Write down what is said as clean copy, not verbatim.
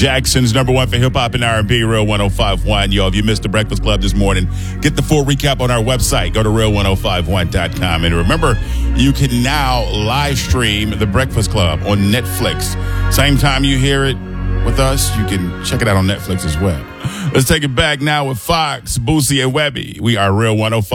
Jackson's number one for hip-hop and R&B, Real 105.1. Yo, if you missed the Breakfast Club this morning, get the full recap on our website. Go to real1051.com. And remember, you can now live stream the Breakfast Club on Netflix. Same time you hear it with us, you can check it out on Netflix as well. Let's take it back now with Fox, Boosie, and Webby. We are Real 105.